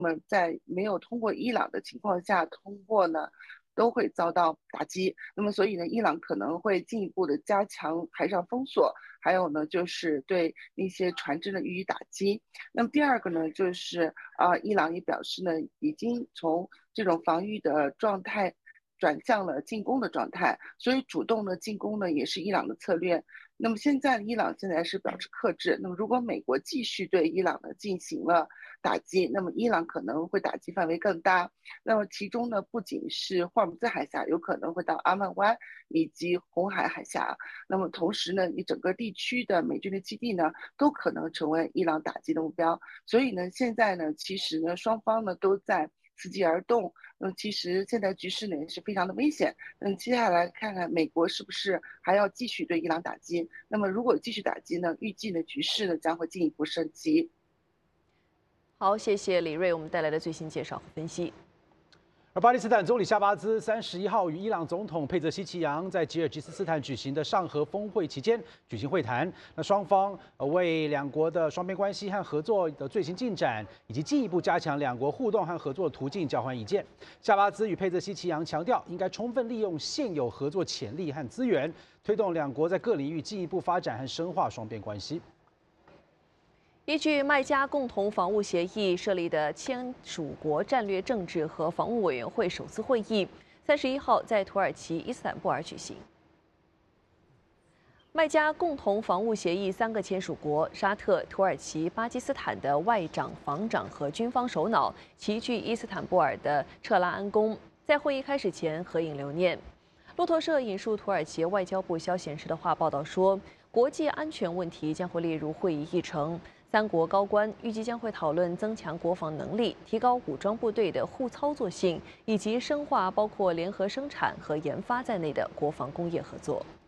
在没有通过伊朗的情况下通过呢，都会遭到打击。那么所以呢，伊朗可能会进一步的加强海上封锁，还有呢就是对那些船只呢予以打击。那么第二个呢，就是伊朗也表示呢，已经从这种防御的状态转向了进攻的状态，所以主动的进攻呢也是伊朗的策略。那么现在伊朗现在是表示克制，那么如果美国继续对伊朗呢进行了打击，那么伊朗可能会打击范围更大。那么其中呢不仅是霍尔木兹海峡，有可能会到阿曼湾以及红海海峡。那么同时呢，你整个地区的美军的基地呢都可能成为伊朗打击的目标。所以呢，现在呢其实呢双方呢都在伺机而动。其实现在局势呢也是非常的危险。接下来看看美国是不是还要继续对伊朗打击。那么如果继续打击呢，预计呢局势呢将会进一步升级。 好，谢谢李锐我们带来的最新介绍和分析。 而巴基斯坦总理夏巴兹31号与伊朗总统佩泽西奇扬在吉尔吉斯斯坦举行的上合峰会期间举行会谈。那双方为两国的双边关系和合作的最新进展，以及进一步加强两国互动和合作的途径交换意见。夏巴兹与佩泽西奇扬强调，应该充分利用现有合作潜力和资源，推动两国在各领域进一步发展和深化双边关系。 依据麦加共同防务协议设立的签署国战略政治和防务委员会首次会议，31号在土耳其伊斯坦布尔举行。麦加共同防务协议3个签署国沙特、土耳其、巴基斯坦的外长、防长和军方首脑齐聚伊斯坦布尔的彻拉安宫，在会议开始前合影留念。路透社引述土耳其外交部消息人士的话报道说，国际安全问题将会列入会议议程。3国高官预计将会讨论增强国防能力、提高武装部队的互操作性，以及深化包括联合生产和研发在内的国防工业合作。